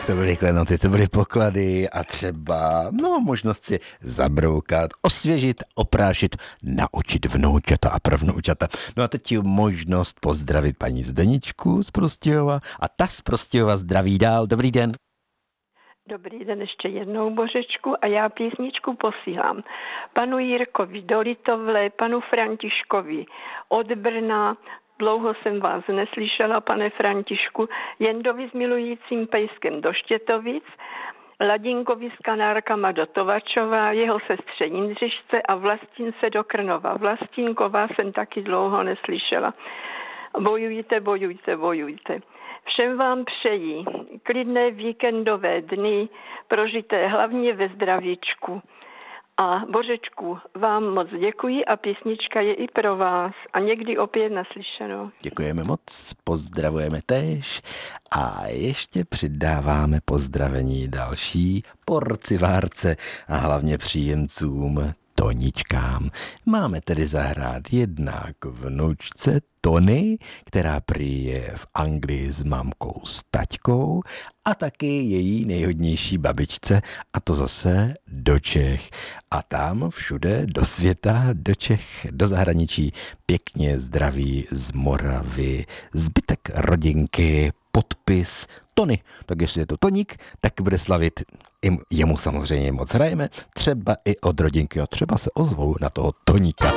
to byly klenoty, to byly poklady a třeba, možnost si zabroukat, osvěžit, oprášit, naučit vnoučata a pravnoučata. No a teď je možnost pozdravit paní Zdeničku z Prostějova a ta z Prostějova zdraví dál. Dobrý den. Dobrý den ještě jednou, Božečku, a já písničku posílám panu Jirkovi do Litovle, panu Františkovi od Brna. Dlouho jsem vás neslyšela, pane Františku. Jendovi s milujícím pejskem do Štětovic, Ladinkovi s kanárkama do Tovačova, jeho sestře Jindřišce a Vlastince do Krnova. Vlastínková jsem taky dlouho neslyšela. Bojujte, bojujte, bojujte. Všem vám přeji klidné víkendové dny, prožité hlavně ve zdravíčku. A Božečku, vám moc děkuji a písnička je i pro vás. A někdy opět naslyšenou. Děkujeme moc, pozdravujeme též a ještě přidáváme pozdravení další porcivárce a hlavně příjemcům Toničkám. Máme tedy zahrát jednak vnučce Tony, která prý je v Anglii s mamkou s taťkou, a taky její nejhodnější babičce, a to zase do Čech. A tam všude do světa, do Čech, do zahraničí pěkně zdraví z Moravy, zbytek rodinky, podpis Tony. Tak jestli je to Toník, tak bude slavit, jemu samozřejmě moc hrajeme, třeba i od rodinky, a třeba se ozvou na toho Toníka.